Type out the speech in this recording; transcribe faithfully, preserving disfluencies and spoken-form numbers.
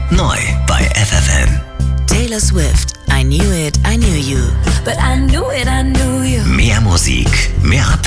Neu bei F F M. Taylor Swift, I Knew It, I Knew You. But I knew it, I knew you. Mehr Musik, mehr Updates.